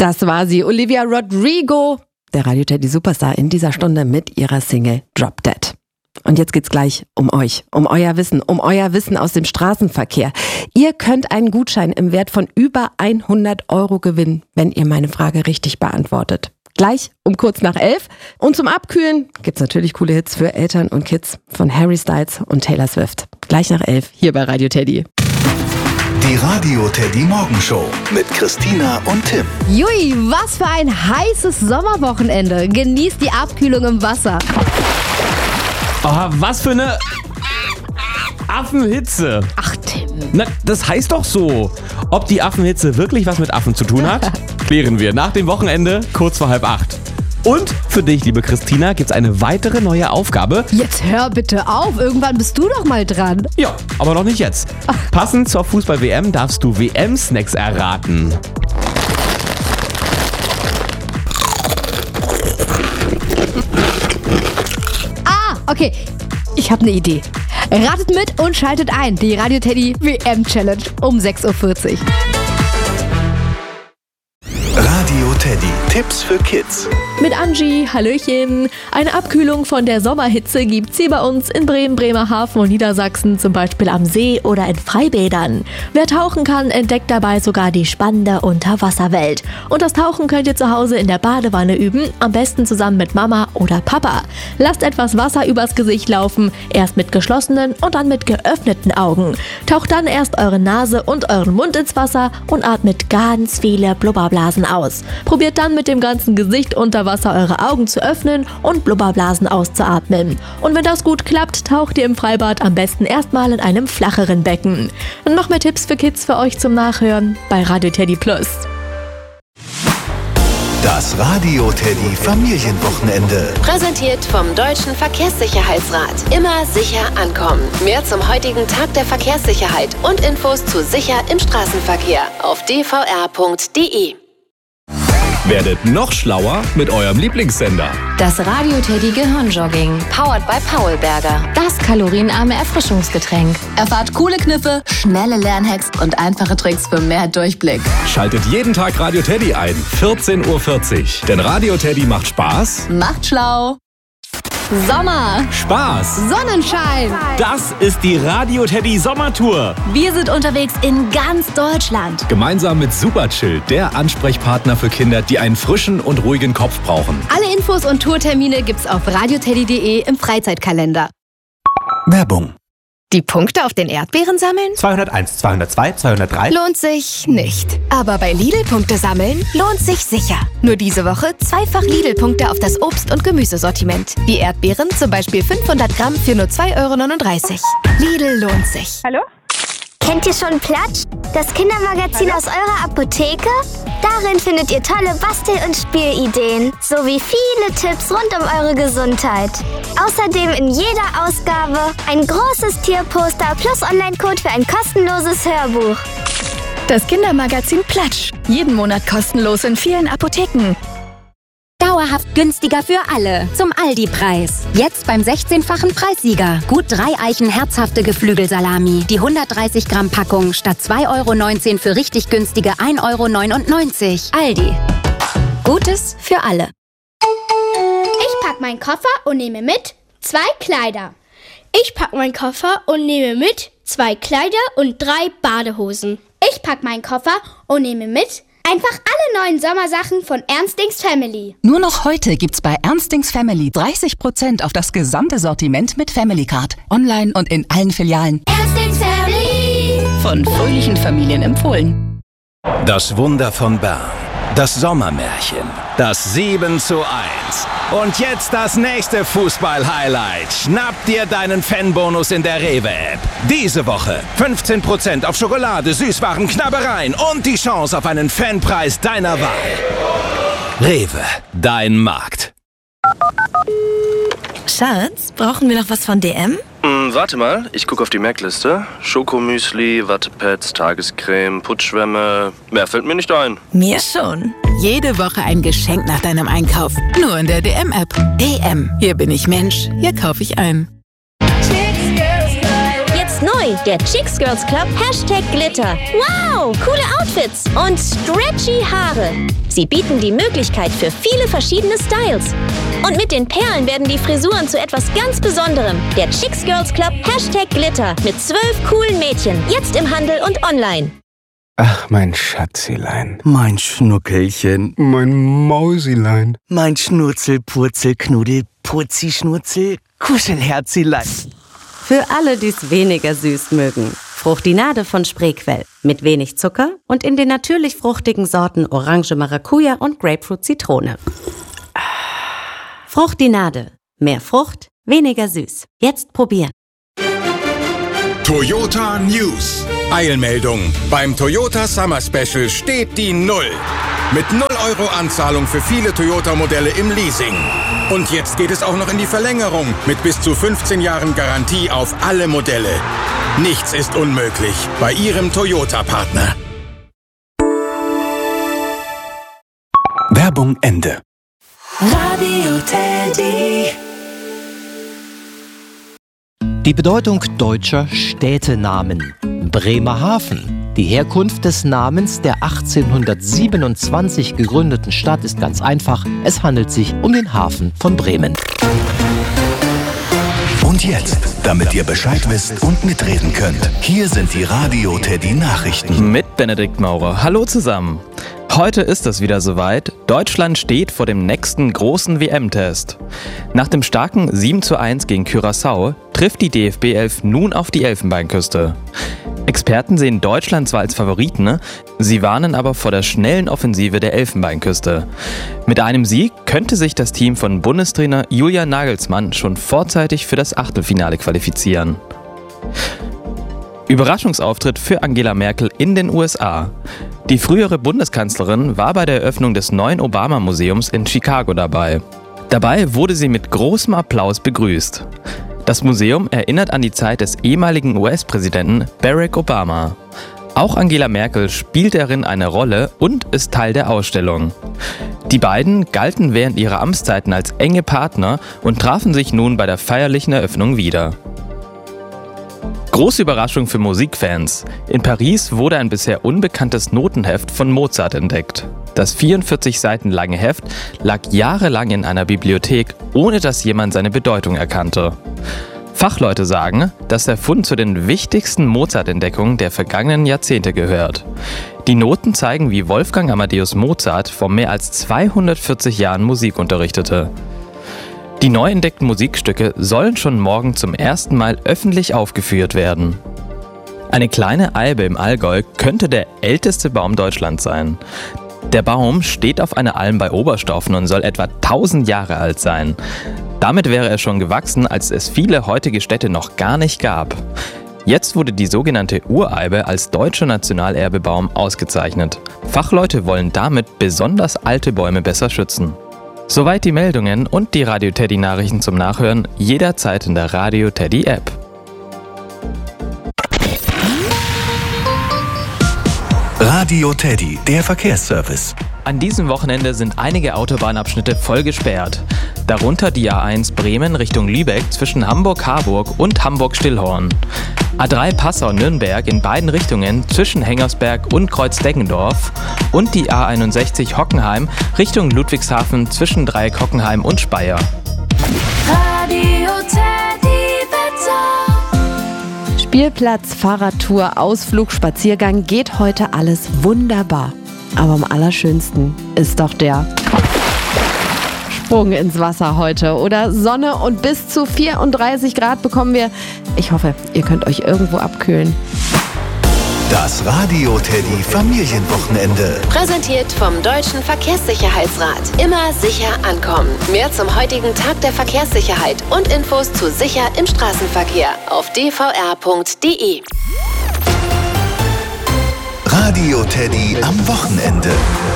Das war sie, Olivia Rodrigo, der Radio Teddy Superstar in dieser Stunde mit ihrer Single Drop Dead. Und jetzt geht's gleich um euch, um euer Wissen aus dem Straßenverkehr. Ihr könnt einen Gutschein im Wert von über 100 € gewinnen, wenn ihr meine Frage richtig beantwortet. Gleich um kurz nach 11. Und zum Abkühlen gibt's natürlich coole Hits für Eltern und Kids von Harry Styles und Taylor Swift. Gleich nach 11 hier bei Radio Teddy. Die Radio Teddy Morgenshow mit Christina und Tim. Jui, was für ein heißes Sommerwochenende. Genießt die Abkühlung im Wasser. Oh, was für eine Affenhitze. Ach, Tim. Na, das heißt doch so. Ob die Affenhitze wirklich was mit Affen zu tun hat, klären wir nach dem Wochenende kurz vor 7:30. Und für dich, liebe Christina, gibt's eine weitere neue Aufgabe. Jetzt hör bitte auf, irgendwann bist du doch mal dran. Ja, aber noch nicht jetzt. Passend zur Fußball-WM darfst du WM-Snacks erraten. Okay, ich habe eine Idee. Ratet mit und schaltet ein. Die Radio Teddy WM-Challenge um 6:40 Uhr. Radio Teddy, Tipps für Kids. Mit Angie, Hallöchen. Eine Abkühlung von der Sommerhitze gibt's hier bei uns in Bremen, Bremerhaven und Niedersachsen, zum Beispiel am See oder in Freibädern. Wer tauchen kann, entdeckt dabei sogar die spannende Unterwasserwelt. Und das Tauchen könnt ihr zu Hause in der Badewanne üben, am besten zusammen mit Mama oder Papa. Lasst etwas Wasser übers Gesicht laufen, erst mit geschlossenen und dann mit geöffneten Augen. Taucht dann erst eure Nase und euren Mund ins Wasser und atmet ganz viele Blubberblasen aus. Probiert dann mit dem ganzen Gesicht unter Wasser eure Augen zu öffnen und Blubberblasen auszuatmen. Und wenn das gut klappt, taucht ihr im Freibad am besten erstmal in einem flacheren Becken. Und noch mehr Tipps für Kids für euch zum Nachhören bei Radio Teddy Plus. Das Radio Teddy Familienwochenende. Präsentiert vom Deutschen Verkehrssicherheitsrat. Immer sicher ankommen. Mehr zum heutigen Tag der Verkehrssicherheit und Infos zu sicher im Straßenverkehr auf dvr.de. Werdet noch schlauer mit eurem Lieblingssender. Das Radio Teddy Gehirnjogging. Powered by Paulberger. Das kalorienarme Erfrischungsgetränk. Erfahrt coole Kniffe, schnelle Lernhacks und einfache Tricks für mehr Durchblick. Schaltet jeden Tag Radio Teddy ein, 14:40 Uhr. Denn Radio Teddy macht Spaß. Macht schlau. Sommer, Spaß. Sonnenschein. Das ist die Radio Teddy Sommertour. Wir sind unterwegs in ganz Deutschland. Gemeinsam mit Superchill, der Ansprechpartner für Kinder, die einen frischen und ruhigen Kopf brauchen. Alle Infos und Tourtermine gibt's auf radioteddy.de im Freizeitkalender. Werbung. Die Punkte auf den Erdbeeren sammeln? 201, 202, 203. Lohnt sich nicht. Aber bei Lidl-Punkte sammeln lohnt sich sicher. Nur diese Woche zweifach Lidl-Punkte auf das Obst- und Gemüsesortiment. Wie Erdbeeren, zum Beispiel 500 Gramm für nur 2,39 €. Lidl lohnt sich. Hallo? Kennt ihr schon Platsch? Das Kindermagazin aus eurer Apotheke? Darin findet ihr tolle Bastel- und Spielideen, sowie viele Tipps rund um eure Gesundheit. Außerdem in jeder Ausgabe ein großes Tierposter plus Online-Code für ein kostenloses Hörbuch. Das Kindermagazin Platsch. Jeden Monat kostenlos in vielen Apotheken. Dauerhaft günstiger für alle. Zum Aldi-Preis. Jetzt beim 16-fachen Preissieger. Gut 3 Eichen herzhafte Geflügelsalami. Die 130 Gramm Packung statt 2,19 € für richtig günstige 1,99 €. Aldi. Gutes für alle. Ich pack meinen Koffer und nehme mit 2 Kleider. Ich pack meinen Koffer und nehme mit 2 Kleider und 3 Badehosen. Ich pack meinen Koffer und nehme mit einfach alle neuen Sommersachen von Ernstings Family. Nur noch heute gibt's bei Ernstings Family 30% auf das gesamte Sortiment mit Family Card. Online und in allen Filialen. Ernstings Family. Von fröhlichen Familien empfohlen. Das Wunder von Bern. Das Sommermärchen. Das 7:1. Und jetzt das nächste Fußball-Highlight. Schnapp dir deinen Fanbonus in der Rewe-App. Diese Woche 15% auf Schokolade, Süßwaren, Knabbereien und die Chance auf einen Fanpreis deiner Wahl. Rewe, dein Markt. Schatz, brauchen wir noch was von DM? Warte mal, ich gucke auf die Merkliste. Schokomüsli, Wattepads, Tagescreme, Putzschwämme. Mehr fällt mir nicht ein. Mir schon. Jede Woche ein Geschenk nach deinem Einkauf. Nur in der DM-App. DM. Hier bin ich Mensch. Hier kaufe ich ein. Jetzt neu, der Chicks Girls Club #Glitter. Wow, coole Outfits und stretchy Haare. Sie bieten die Möglichkeit für viele verschiedene Styles. Und mit den Perlen werden die Frisuren zu etwas ganz Besonderem. Der Chicks Girls Club #Glitter mit 12 coolen Mädchen. Jetzt im Handel und online. Ach, mein Schatzilein. Mein Schnuckelchen. Mein Mausilein. Mein Schnurzel, Purzel, Knuddel, Purzi, Schnurzel, Kuschelherzilein. Für alle, die es weniger süß mögen. Fruchtinade von Spreequell. Mit wenig Zucker und in den natürlich fruchtigen Sorten Orange, Maracuja und Grapefruit, Zitrone. Fruchtinade. Mehr Frucht, weniger süß. Jetzt probieren. Toyota News. Eilmeldung. Beim Toyota Summer Special steht die 0. Mit 0 € Anzahlung für viele Toyota-Modelle im Leasing. Und jetzt geht es auch noch in die Verlängerung mit bis zu 15 Jahren Garantie auf alle Modelle. Nichts ist unmöglich bei Ihrem Toyota-Partner. Werbung Ende. Radio Teddy. Die Bedeutung deutscher Städtenamen. Bremerhaven. Die Herkunft des Namens der 1827 gegründeten Stadt ist ganz einfach. Es handelt sich um den Hafen von Bremen. Und jetzt, damit ihr Bescheid wisst und mitreden könnt, hier sind die Radio Teddy Nachrichten. Mit Benedikt Maurer. Hallo zusammen. Heute ist es wieder soweit. Deutschland steht vor dem nächsten großen WM-Test. Nach dem starken 7:1 gegen Curaçao trifft die DFB 11 nun auf die Elfenbeinküste. Experten sehen Deutschland zwar als Favoriten, sie warnen aber vor der schnellen Offensive der Elfenbeinküste. Mit einem Sieg könnte sich das Team von Bundestrainer Julian Nagelsmann schon vorzeitig für das Achtelfinale qualifizieren. Überraschungsauftritt für Angela Merkel in den USA. Die frühere Bundeskanzlerin war bei der Eröffnung des neuen Obama-Museums in Chicago dabei. Dabei wurde sie mit großem Applaus begrüßt. Das Museum erinnert an die Zeit des ehemaligen US-Präsidenten Barack Obama. Auch Angela Merkel spielt darin eine Rolle und ist Teil der Ausstellung. Die beiden galten während ihrer Amtszeiten als enge Partner und trafen sich nun bei der feierlichen Eröffnung wieder. Große Überraschung für Musikfans. In Paris wurde ein bisher unbekanntes Notenheft von Mozart entdeckt. Das 44 Seiten lange Heft lag jahrelang in einer Bibliothek, ohne dass jemand seine Bedeutung erkannte. Fachleute sagen, dass der Fund zu den wichtigsten Mozart-Entdeckungen der vergangenen Jahrzehnte gehört. Die Noten zeigen, wie Wolfgang Amadeus Mozart vor mehr als 240 Jahren Musik unterrichtete. Die neu entdeckten Musikstücke sollen schon morgen zum ersten Mal öffentlich aufgeführt werden. Eine kleine Eibe im Allgäu könnte der älteste Baum Deutschlands sein. Der Baum steht auf einer Alm bei Oberstaufen und soll etwa 1000 Jahre alt sein. Damit wäre er schon gewachsen, als es viele heutige Städte noch gar nicht gab. Jetzt wurde die sogenannte Ureibe als deutscher Nationalerbebaum ausgezeichnet. Fachleute wollen damit besonders alte Bäume besser schützen. Soweit die Meldungen und die Radio Teddy Nachrichten zum Nachhören jederzeit in der Radio Teddy App. Radio Teddy, der Verkehrsservice. An diesem Wochenende sind einige Autobahnabschnitte voll gesperrt. Darunter die A1 Bremen Richtung Lübeck zwischen Hamburg-Harburg und Hamburg-Stillhorn. A3 Passau-Nürnberg in beiden Richtungen zwischen Hengersberg und Kreuz-Deggendorf. Und die A61 Hockenheim Richtung Ludwigshafen zwischen Dreieck Hockenheim und Speyer. Radio Teddy Wetter. Spielplatz, Fahrradtour, Ausflug, Spaziergang, geht heute alles wunderbar. Aber am allerschönsten ist doch der Sprung ins Wasser heute, oder? Sonne und bis zu 34 Grad bekommen wir. Ich hoffe, ihr könnt euch irgendwo abkühlen. Das Radio Teddy Familienwochenende. Präsentiert vom Deutschen Verkehrssicherheitsrat. Immer sicher ankommen. Mehr zum heutigen Tag der Verkehrssicherheit und Infos zu sicher im Straßenverkehr auf dvr.de. Radio Teddy am Wochenende.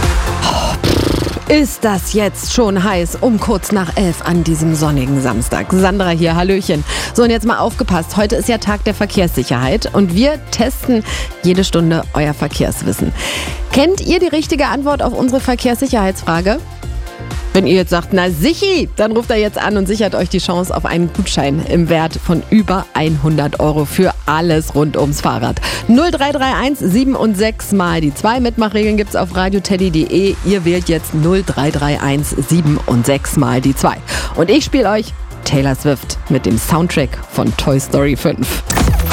Ist das jetzt schon heiß um kurz nach 11 an diesem sonnigen Samstag? Sandra hier, hallöchen. So, und jetzt mal aufgepasst, heute ist ja Tag der Verkehrssicherheit und wir testen jede Stunde euer Verkehrswissen. Kennt ihr die richtige Antwort auf unsere Verkehrssicherheitsfrage? Wenn ihr jetzt sagt, na sichi, dann ruft er jetzt an und sichert euch die Chance auf einen Gutschein im Wert von über 100 € für alles rund ums Fahrrad. 0331 7 und 6 mal die 2. Mitmachregeln gibt's auf radioteddy.de. Ihr wählt jetzt 0331 7 und 6 mal die 2. Und ich spiele euch Taylor Swift mit dem Soundtrack von Toy Story 5.